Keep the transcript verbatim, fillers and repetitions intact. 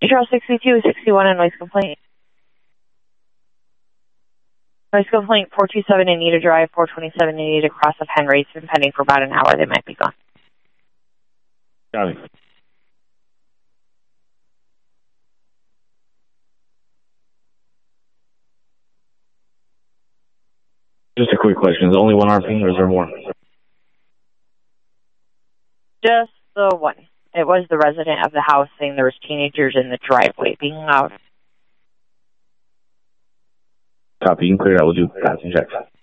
Control sixty-two, sixty-one, and noise complaint. Noise complaint four two seven Anita Drive, four twenty-seven Anita Cross of Henry. It's been pending for about an hour. They might be gone. Got it. Just a quick question. Is it only one R P or is there more? Just the one. It was the resident of the house saying there was teenagers in the driveway being loud. Copy. You can clear it out. We'll do passing checks.